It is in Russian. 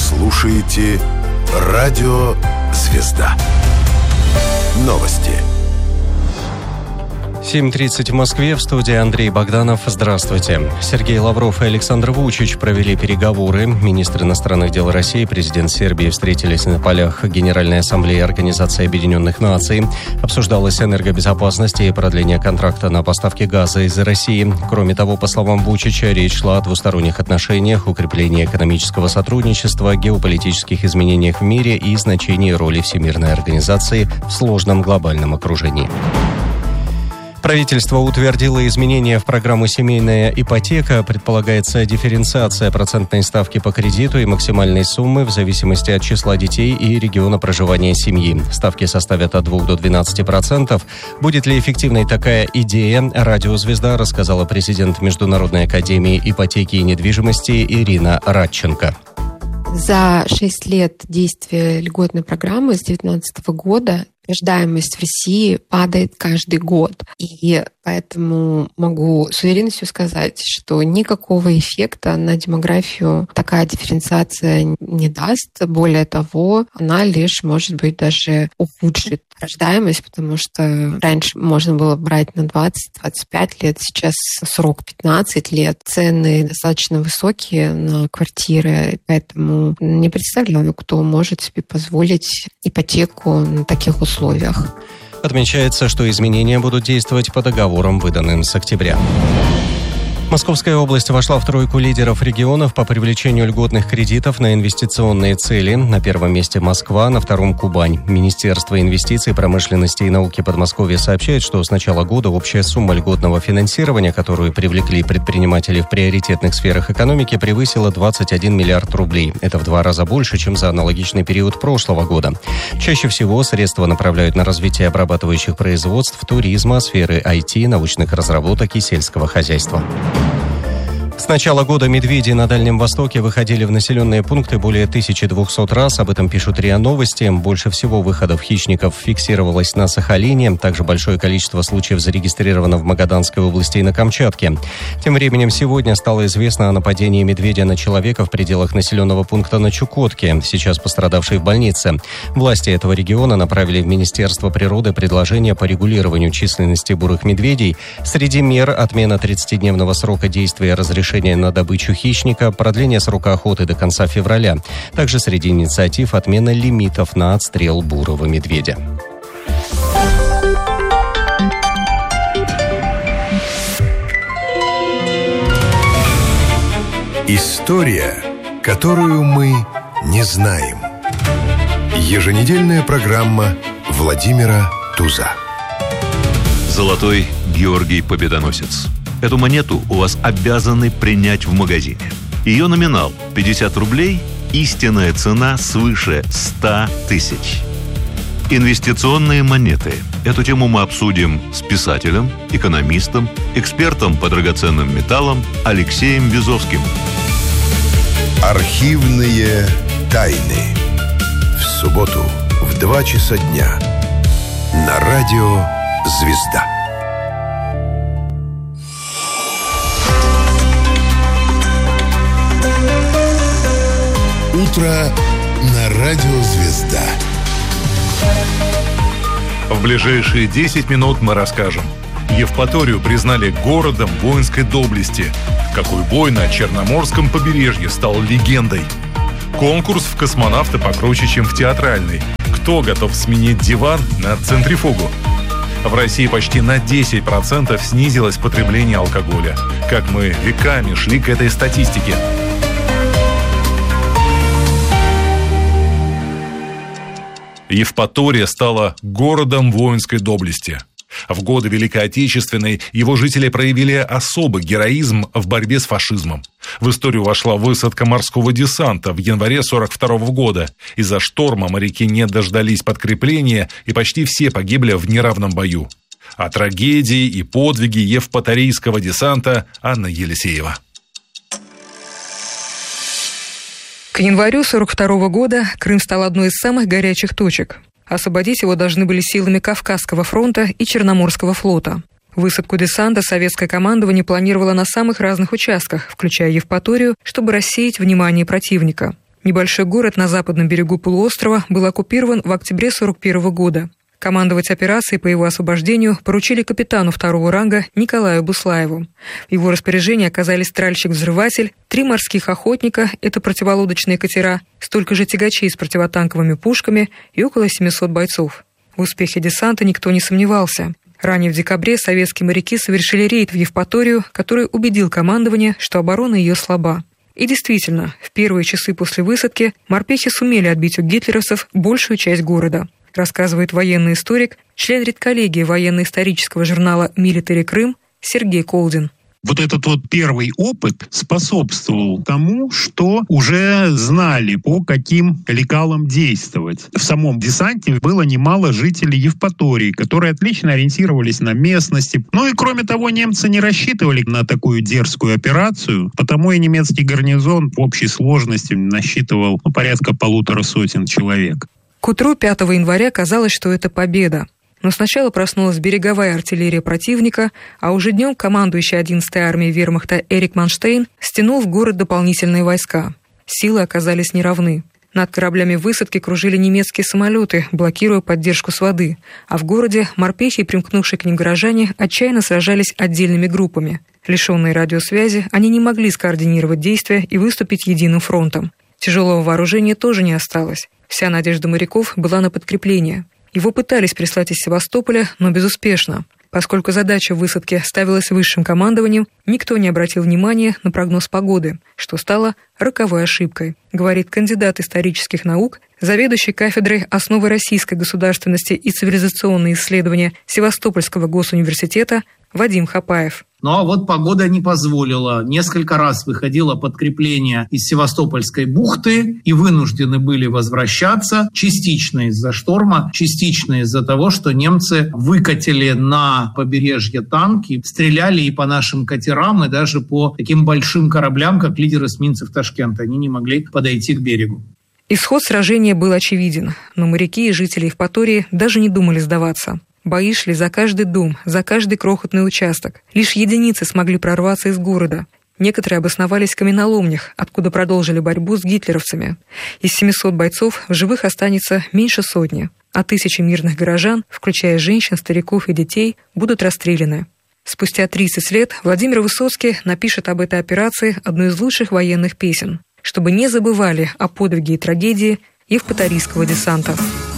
слушаете Радио Звезда. Новости. 7:30 в Москве, в студии Андрей Богданов. Здравствуйте. Сергей Лавров и Александр Вучич провели переговоры. Министр иностранных дел России и президент Сербии встретились на полях Генеральной Ассамблеи Организации Объединенных Наций. Обсуждалась энергобезопасность и продление контракта на поставки газа из России. Кроме того, по словам Вучича, речь шла о двусторонних отношениях, укреплении экономического сотрудничества, геополитических изменениях в мире и значении роли Всемирной организации в сложном глобальном окружении. Правительство утвердило изменения в программу «Семейная ипотека». Предполагается дифференциация процентной ставки по кредиту и максимальной суммы в зависимости от числа детей и региона проживания семьи. Ставки составят от 2 до 12%. Будет ли эффективной такая идея? Радио «Звезда» рассказала президент Международной академии ипотеки и недвижимости Ирина Радченко. За 6 лет действия льготной программы с 2019 года рождаемость в России падает каждый год. И поэтому могу с уверенностью сказать, что никакого эффекта на демографию такая дифференциация не даст. Более того, она лишь, может быть, даже ухудшит рождаемость, потому что раньше можно было брать на 20-25 лет, сейчас срок 15 лет. Цены достаточно высокие на квартиры, поэтому не представляю, кто может себе позволить ипотеку на таких условиях. Отмечается, что изменения будут действовать по договорам, выданным с октября. Московская область вошла в тройку лидеров регионов по привлечению льготных кредитов на инвестиционные цели. На первом месте Москва, на втором Кубань. Министерство инвестиций, промышленности и науки Подмосковья сообщает, что с начала года общая сумма льготного финансирования, которую привлекли предприниматели в приоритетных сферах экономики, превысила 21 миллиард рублей. Это в 2 раза больше, чем за аналогичный период прошлого года. Чаще всего средства направляют на развитие обрабатывающих производств, туризма, сферы IT, научных разработок и сельского хозяйства. С начала года медведи на Дальнем Востоке выходили в населенные пункты более 1200 раз. Об этом пишут РИА Новости. Больше всего выходов хищников фиксировалось на Сахалине. Также большое количество случаев зарегистрировано в Магаданской области и на Камчатке. Тем временем сегодня стало известно о нападении медведя на человека в пределах населенного пункта на Чукотке, сейчас пострадавший в больнице. Власти этого региона направили в Министерство природы предложение по регулированию численности бурых медведей. Среди мер отмена 30-дневного срока действия разрешения на добычу хищника, продление срока охоты до конца февраля. Также среди инициатив отмена лимитов на отстрел бурого медведя. История, которую мы не знаем. Еженедельная программа Владимира Туза. Золотой Георгий Победоносец. Эту монету у вас обязаны принять в магазине. Ее номинал 50 рублей, истинная цена свыше 100 тысяч. Инвестиционные монеты. Эту тему мы обсудим с писателем, экономистом, экспертом по драгоценным металлам Алексеем Бизовским. Архивные тайны. В субботу в 2 часа дня на Радио Звезда. Утро на Радио Звезда. В ближайшие 10 минут мы расскажем. Евпаторию признали городом воинской доблести. Какой бой на Черноморском побережье стал легендой. Конкурс в космонавты покруче, чем в театральный. Кто готов сменить диван на центрифугу? В России почти на 10% снизилось потребление алкоголя. Как мы веками шли к этой статистике. Евпатория стала городом воинской доблести. В годы Великой Отечественной его жители проявили особый героизм в борьбе с фашизмом. В историю вошла высадка морского десанта в январе 1942 года. Из-за шторма моряки не дождались подкрепления, и почти все погибли в неравном бою. О трагедии и подвиге евпаторийского десанта Анна Елисеева. К январю 1942 года Крым стал одной из самых горячих точек. Освободить его должны были силами Кавказского фронта и Черноморского флота. Высадку десанта советское командование планировало на самых разных участках, включая Евпаторию, чтобы рассеять внимание противника. Небольшой город на западном берегу полуострова был оккупирован в октябре 1941 года. Командовать операцией по его освобождению поручили капитану второго ранга Николаю Буслаеву. В его распоряжении оказались тральщик-взрыватель, 3 морских охотника, это противолодочные катера, столько же тягачей с противотанковыми пушками и около 700 бойцов. В успехе десанта никто не сомневался. Ранее в декабре советские моряки совершили рейд в Евпаторию, который убедил командование, что оборона ее слаба. И действительно, в первые часы после высадки морпехи сумели отбить у гитлеровцев большую часть города, рассказывает военный историк, член редколлегии военно-исторического журнала «Милитари Крым» Сергей Колдин. Вот этот вот первый опыт способствовал тому, что уже знали, по каким лекалам действовать. В самом десанте было немало жителей Евпатории, которые отлично ориентировались на местности. Ну и кроме того, немцы не рассчитывали на такую дерзкую операцию, потому и немецкий гарнизон в общей сложности насчитывал порядка 150 человек. К утру 5 января казалось, что это победа. Но сначала проснулась береговая артиллерия противника, а уже днем командующий 11-й армией вермахта Эрик Манштейн стянул в город дополнительные войска. Силы оказались неравны. Над кораблями высадки кружили немецкие самолеты, блокируя поддержку с воды, а в городе морпехи и примкнувшие к ним горожане отчаянно сражались отдельными группами. Лишенные радиосвязи, они не могли скоординировать действия и выступить единым фронтом. Тяжелого вооружения тоже не осталось. Вся надежда моряков была на подкрепление. Его пытались прислать из Севастополя, но безуспешно. Поскольку задача высадки ставилась высшим командованием, никто не обратил внимания на прогноз погоды, что стало роковой ошибкой, говорит кандидат исторических наук, заведующий кафедрой «Основы российской государственности и цивилизационные исследования» Севастопольского госуниверситета Вадим Хапаев. Ну а вот погода не позволила. Несколько раз выходило подкрепление из Севастопольской бухты и вынуждены были возвращаться, частично из-за шторма, частично из-за того, что немцы выкатили на побережье танки, стреляли и по нашим катерам, и даже по таким большим кораблям, как лидер эсминцев Ташкента. Они не могли подойти к берегу. Исход сражения был очевиден, но моряки и жители Евпатории даже не думали сдаваться. Бои шли за каждый дом, за каждый крохотный участок. Лишь единицы смогли прорваться из города. Некоторые обосновались в каменоломнях, откуда продолжили борьбу с гитлеровцами. Из 700 бойцов в живых останется меньше сотни, а тысячи мирных горожан, включая женщин, стариков и детей, будут расстреляны. Спустя 30 лет Владимир Высоцкий напишет об этой операции одну из лучших военных песен, чтобы не забывали о подвиге и трагедии евпаторийского десанта.